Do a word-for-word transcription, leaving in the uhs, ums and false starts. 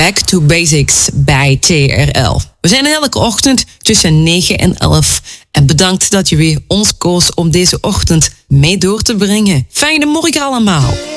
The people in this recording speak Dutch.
Back to Basics bij T R L. We zijn elke ochtend tussen negen en elf. En bedankt dat je weer ons koos om deze ochtend mee door te brengen. Fijne morgen allemaal.